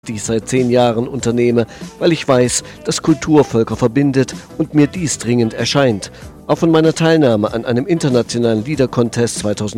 die ich seit 10 Jahren unternehme, weil ich weiß, dass Kultur Völker verbindet und mir dies dringend erscheint. Auch von meiner Teilnahme an einem internationalen Liedercontest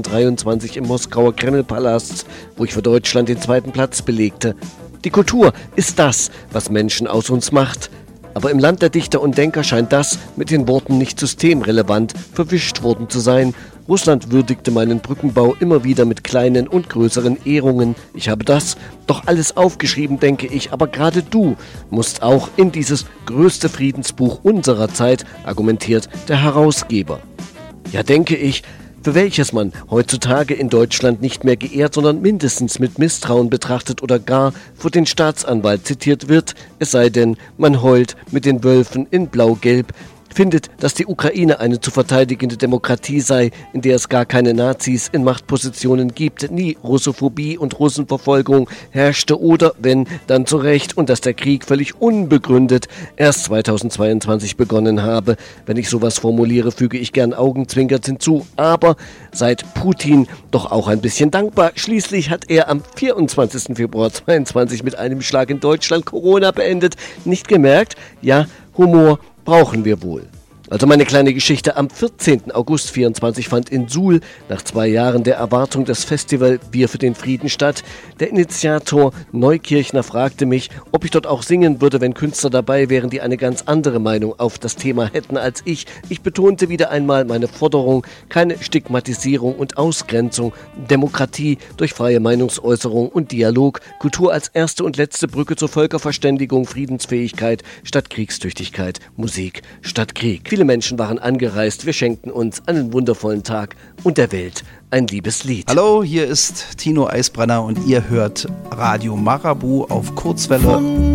2023 im Moskauer Kremlpalast, wo ich für Deutschland den 2. Platz belegte. Die Kultur ist das, was Menschen aus uns macht. Aber im Land der Dichter und Denker scheint das mit den Worten nicht systemrelevant verwischt worden zu sein. Russland würdigte meinen Brückenbau immer wieder mit kleinen und größeren Ehrungen. Ich habe das doch alles aufgeschrieben, denke ich, aber gerade du musst auch in dieses größte Friedensbuch unserer Zeit, argumentiert der Herausgeber. Ja, denke ich, für welches man heutzutage in Deutschland nicht mehr geehrt, sondern mindestens mit Misstrauen betrachtet oder gar vor den Staatsanwalt zitiert wird, es sei denn, man heult mit den Wölfen in Blau-Gelb, findet, dass die Ukraine eine zu verteidigende Demokratie sei, in der es gar keine Nazis in Machtpositionen gibt, nie Russophobie und Russenverfolgung herrschte oder, wenn, dann zu Recht und dass der Krieg völlig unbegründet erst 2022 begonnen habe. Wenn ich sowas formuliere, füge ich gern augenzwinkert hinzu, aber seit Putin doch auch ein bisschen dankbar. Schließlich hat er am 24. Februar 2022 mit einem Schlag in Deutschland Corona beendet. Nicht gemerkt? Ja, Humor brauchen wir wohl. Also meine kleine Geschichte. Am 14. August 2024 fand in Suhl nach 2 Jahren der Erwartung das Festival Wir für den Frieden statt. Der Initiator Neukirchner fragte mich, ob ich dort auch singen würde, wenn Künstler dabei wären, die eine ganz andere Meinung auf das Thema hätten als ich. Ich betonte wieder einmal meine Forderung, keine Stigmatisierung und Ausgrenzung, Demokratie durch freie Meinungsäußerung und Dialog, Kultur als erste und letzte Brücke zur Völkerverständigung, Friedensfähigkeit statt Kriegstüchtigkeit, Musik statt Krieg. Viele Menschen waren angereist, wir schenkten uns einen wundervollen Tag und der Welt ein liebes Lied. Hallo, hier ist Tino Eisbrenner und ihr hört Radio Marabu auf Kurzwelle.